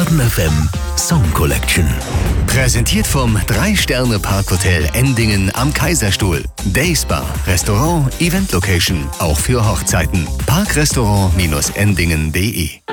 Baden FM Song Collection. Präsentiert vom 3-Sterne-Parkhotel Endingen am Kaiserstuhl. Dayspa, Restaurant, Event Location, auch für Hochzeiten. Parkrestaurant-endingen.de